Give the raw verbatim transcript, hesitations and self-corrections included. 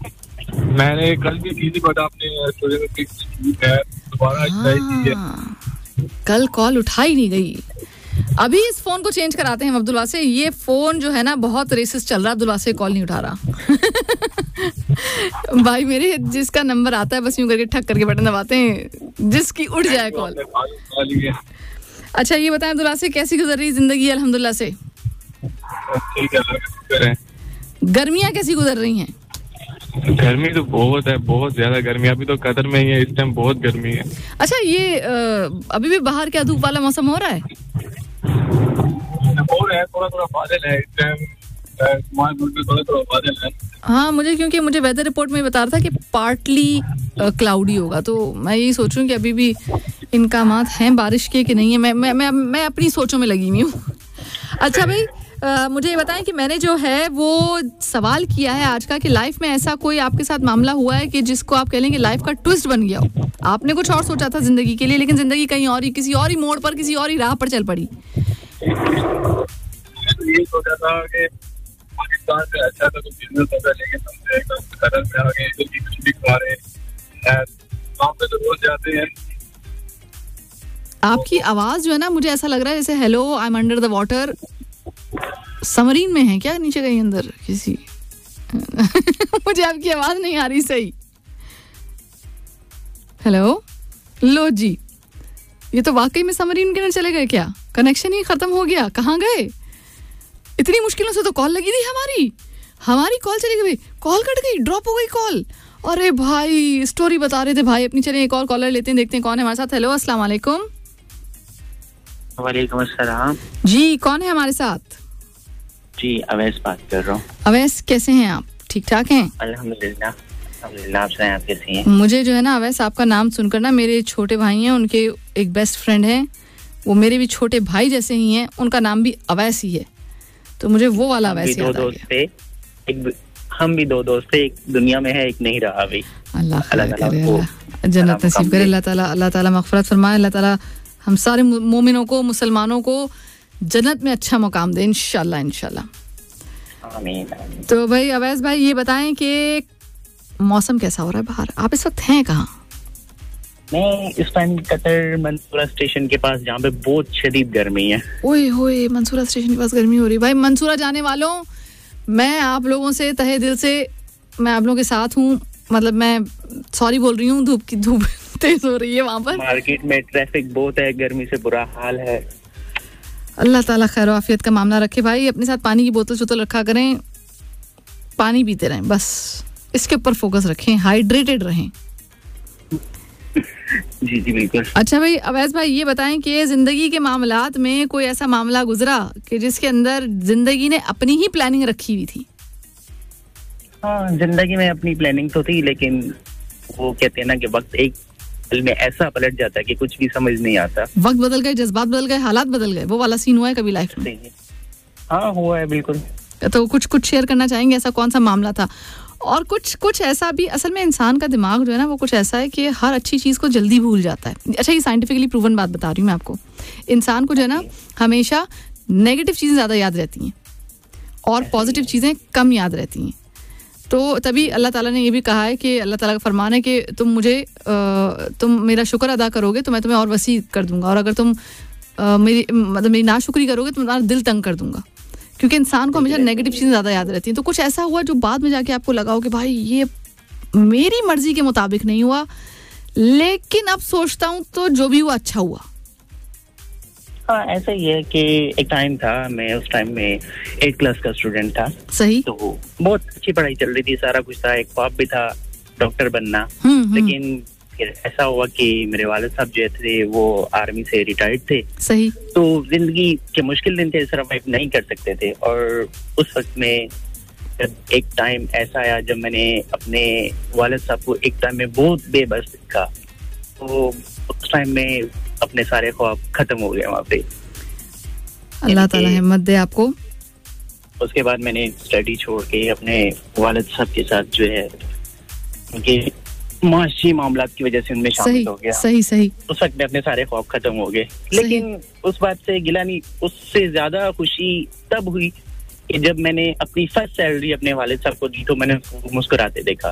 मैंने कल भी की थी बट आपने दोबारा ट्राई की है, कल कॉल उठाई नहीं गई। अभी इस फोन को चेंज कराते हैं अब्दुल्ला से। ये फोन जो है ना बहुत रेसिस चल रहा है, अब्दुल्ला से कॉल नहीं उठा रहा। भाई मेरे जिसका नंबर आता है बस यूं करके ठक करके बटन दबाते हैं जिसकी उठ जाए कॉल। अच्छा ये बताएं अब्दुल्ला से कैसी गुजर रही जिंदगी? अल्हम्दुलिल्लाह से ठीक है। गर्मियाँ कैसी गुजर रही हैं? गर्मी तो बहुत है, बहुत ज्यादा गर्मी। अभी तो कतर में ही है, इस टाइम बहुत गर्मी है। अच्छा ये आ, अभी भी बाहर क्या धूप वाला मौसम हो रहा है? हो रहा है, थोड़ा थोड़ा बादल है इस टाइम, थोड़ा थोड़ा बादल है। हाँ मुझे क्योंकि मुझे वेदर रिपोर्ट में बता रहा था कि पार्टली क्लाउडी होगा, तो मैं यही सोच रही हूँ कि अभी भी इनकामात हैं बारिश के कि नहीं है। मैं मैं मैं, मैं अपनी सोचों में लगी हुई हूँ। अच्छा भाई Uh, मुझे ये बताएं कि मैंने जो है वो सवाल किया है आज का कि लाइफ में ऐसा कोई आपके साथ मामला हुआ है कि जिसको आप कह लें कि लाइफ का ट्विस्ट बन गया हो। आपने कुछ और सोचा था जिंदगी के लिए लेकिन जिंदगी कहीं और ही किसी और ही मोड़ पर किसी और ही राह पर चल पड़ी। ये सोचा था कि पाकिस्तान में अच्छा था, कुछ बिजनेस होगा, लेकिन हम एकदम कतर में आ गए, कुछ भी खा रहे हैं, काम पे तो रोज जाते हैं। आपकी आवाज जो है ना मुझे ऐसा लग रहा है जैसे hello I am under the water, Samreen में है क्या नीचे कहीं अंदर किसी? मुझे आपकी आवाज नहीं आ रही सही। हेलो लो जी, ये तो वाकई में समरीन के अंदर चले गए क्या? कनेक्शन ही खत्म हो गया, कहाँ गए? इतनी मुश्किलों से तो कॉल लगी थी हमारी हमारी कॉल चली गई, कॉल कट गई, ड्रॉप हो गई कॉल। अरे भाई स्टोरी बता रहे थे भाई अपनी। चलिए एक और कॉलर लेते हैं, देखते हैं कौन है हमारे साथ। हेलो अस्सलाम वालेकुम। वालेकुम अस्सलाम जी कौन है हमारे साथ? जी अवैस बात कर रहा हूँ। अवैस कैसे हैं आप? ठीक ठाक हैं? अल्हम्दुलिल्लाह अल्हम्दुलिल्लाह। आप सुनाएं, आप कैसी हैं? मुझे जो है ना अवैस आपका नाम सुनकर ना मेरे छोटे भाई हैं, उनके एक बेस्ट फ्रेंड हैं, वो मेरे भी छोटे भाई जैसे ही हैं, उनका नाम भी अवैस ही है, तो मुझे वो वाला अवैस याद आ गया। एक हम भी दो दोस्त थे, एक दुनिया में है एक नहीं रहा अभी। अल्लाह खैर करे, अल्लाह जन्नत नसीब करे, अल्लाह ताला अल्लाह ताला मग़फ़िरत फरमाए, अल्लाह ताला हम सारे मोमिनों को मुसलमानों को जन्नत में अच्छा मुकाम दे इंशाल्लाह इंशाल्लाह। आमीन। तो भाई अवैस भाई ये बताएं कि मौसम कैसा हो रहा है बाहर? आप इस वक्त हैं कहाँ? मैं इस टाइम कतर मंसूरा स्टेशन के पास, जहाँ पे बहुत शदीद गर्मी है। ओए होए मंसूरा स्टेशन के पास गर्मी हो रही है। भाई मंसूरा जाने वालों, मैं आप लोगों से तहे दिल से मैं आप लोगों के साथ हूँ, मतलब मैं सॉरी बोल रही हूँ, धूप की धूप तेज हो रही है वहाँ पर। मार्केट में ट्रैफिक बहुत है, गर्मी से बुरा हाल है। अल्लाह ताला खैर आफियत का मामला रखे। भाई अपने साथ पानी की बोतल चोतल रखा करें, पानी पीते रहें, बस इसके ऊपर फोकस रखें, हाइड्रेटेड रहें। जी जी बिल्कुल। अच्छा भाई अवैस भाई ये बताएं कि जिंदगी के मामलात में कोई ऐसा मामला गुजरा कि जिसके अंदर जिंदगी ने अपनी ही प्लानिंग रखी हुई थी? हाँ जिंदगी में अपनी प्लानिंग तो थी, लेकिन वो कहते हैं ना कि वक्त एक पल में ऐसा पलट जाता है कि कुछ भी समझ नहीं आता। वक्त बदल गए, जज्बात बदल गए, हालात बदल गए, वो वाला सीन हुआ है कभी लाइफ में? हाँ हुआ है बिल्कुल। तो कुछ कुछ शेयर करना चाहेंगे, ऐसा कौन सा मामला था? और कुछ कुछ ऐसा भी, असल में इंसान का दिमाग जो है ना वो कुछ ऐसा है कि हर अच्छी चीज़ को जल्दी भूल जाता है। अच्छा ये साइंटिफिकली प्रूवन बात बता रही हूँ मैं आपको। इंसान को जो है ना हमेशा नेगेटिव चीज़ें ज़्यादा याद रहती हैं और पॉजिटिव चीज़ें कम याद रहती हैं। तो तभी अल्लाह ताला ने ये भी कहा है कि अल्लाह ताला का फरमान है कि तुम मुझे तुम मेरा शुक्र अदा करोगे तो मैं तुम्हें और वसी कर दूंगा, और अगर तुम मेरी मतलब मेरी नाशुक्री करोगे तो तुम्हारा दिल तंग कर दूंगा। क्योंकि इंसान को हमेशा नेगेटिव चीज़ें ज़्यादा याद रहती हैं। तो कुछ ऐसा हुआ जो बाद में जाके आपको लगा हो कि भाई ये मेरी मर्जी के मुताबिक नहीं हुआ, लेकिन अब सोचता हूँ तो जो भी हुआ अच्छा हुआ? हाँ ऐसा ही है कि एक टाइम था, मैं उस टाइम में एट क्लास का स्टूडेंट था। सही। तो बहुत अच्छी पढ़ाई चल रही थी, सारा कुछ था, एक ख्वाब भी था डॉक्टर बनना। लेकिन फिर ऐसा हुआ कि मेरे वालिद साहब जो थे वो आर्मी से रिटायर्ड थे। सही। तो जिंदगी के मुश्किल दिन थे, सर्वाइव नहीं कर सकते थे। और उस वक्त में एक टाइम ऐसा आया जब मैंने अपने वालिद साहब को एक टाइम में बहुत बेबस देखा। तो उस टाइम में अपने सारे ख्वाब खत्म हो गए वहाँ पे। अल्लाह ताला हिम्मत दे आपको। उसके बाद मैंने स्टडी छोड़ के अपने वालिद साहब के साथ जो है उनके माशी मामलात की वजह से उनमें शामिल हो गया। सही सही। उस वक्त में अपने सारे ख्वाब खत्म हो गए। लेकिन उस बात से गिला नहीं, उससे ज्यादा खुशी तब हुई कि जब मैंने अपनी फर्स्ट सैलरी अपने वालिद साहब को दी तो मैंने मुस्कुराते देखा।